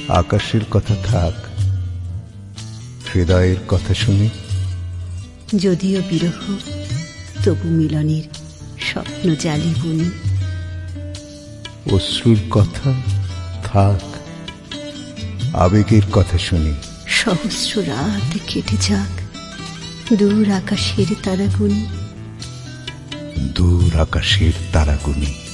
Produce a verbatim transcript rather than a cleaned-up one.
আকাশের কথা থাক, হৃদয়ের কথা শুনি। যদিও বিরহ তবু মিলনের স্বপ্ন জালি বুনি। অশ্রুর কথা থাক, আবেগের কথা শুনি। সহস্র রাত কেটে যাক, দূর আকাশের তারাগুনি। দূর আকাশের তারাগুনি।